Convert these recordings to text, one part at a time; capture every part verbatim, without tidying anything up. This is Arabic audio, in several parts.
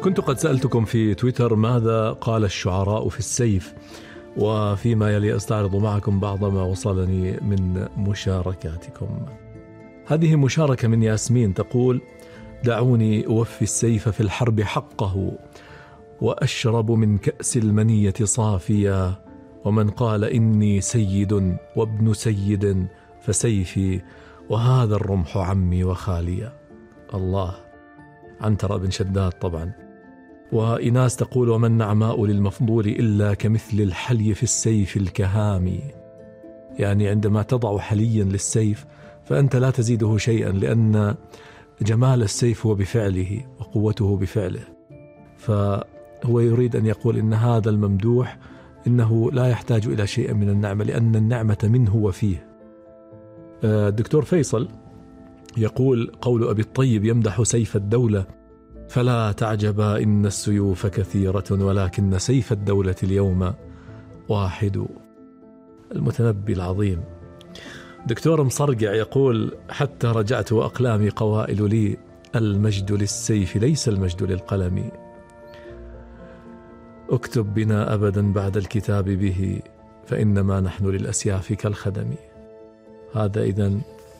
كنت قد سألتكم في تويتر ماذا قال الشعراء في السيف، وفيما يلي أستعرض معكم بعض ما وصلني من مشاركاتكم. هذه مشاركة من ياسمين تقول: دعوني أوفي السيف في الحرب حقه، وأشرب من كأس المنية صافيا، ومن قال إني سيد وابن سيد فسيفي، وهذا الرمح عمي وخاليا. الله، عنترة بن شداد طبعا. وإناس تقول: وما النعماء للمفضول إلا كمثل الحلي في السيف الكهامي. يعني عندما تضع حليا للسيف فأنت لا تزيده شيئا، لأن جمال السيف هو بفعله وقوته بفعله. فهو يريد أن يقول إن هذا الممدوح إنه لا يحتاج إلى شيء من النعمة، لأن النعمة منه وفيه. الدكتور فيصل يقول: قول أبي الطيب يمدح سيف الدولة: فلا تعجب إن السيوف كثيرة ولكن سيف الدولة اليوم واحد. المتنبي العظيم. دكتور مصرقع يقول: حتى رجعت وأقلامي قوائل لي، المجد للسيف ليس المجد للقلم. اكتب بنا أبدا بعد الكتاب به، فإنما نحن للأسياف كالخدم. هذا إذن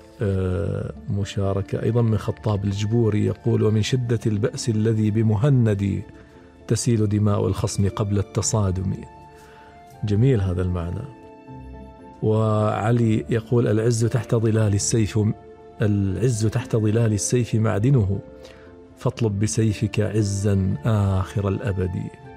مشاركة أيضا من خطاب الجبوري يقول: ومن شدة البأس الذي بمهندي تسيل دماء الخصم قبل التصادم. جميل هذا المعنى. وعلي يقول: العز تحت ظلال السيف العز تحت ظلال السيف معدنه، فاطلب بسيفك عزا آخر الأبد.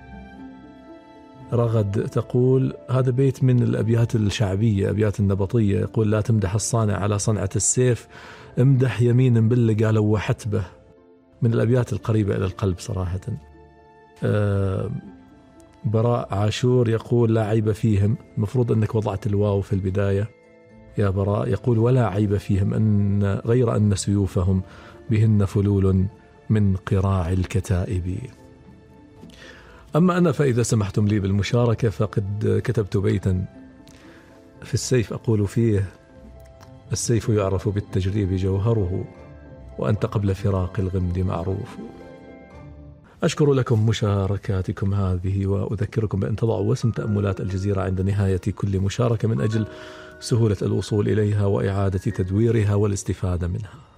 رغد تقول: هذا بيت من الأبيات الشعبية، أبيات النبطية، يقول: لا تمدح الصانع على صنعة السيف، امدح يمين باللقى لوحت به. من الأبيات القريبة إلى القلب صراحة. أه براء عاشور يقول: لا عيب فيهم. المفروض أنك وضعت الواو في البداية يا براء. يقول: ولا عيب فيهم، أن غير أن سيوفهم بهن فلول من قراع الكتائب. أما أنا فإذا سمحتم لي بالمشاركة فقد كتبت بيتا في السيف أقول فيه: السيف يعرف بالتجريب جوهره، وأنت قبل فراق الغمد معروف. أشكر لكم مشاركاتكم هذه، وأذكركم بأن تضعوا وسم تأملات الجزيرة عند نهاية كل مشاركة من أجل سهولة الوصول إليها وإعادة تدويرها والاستفادة منها.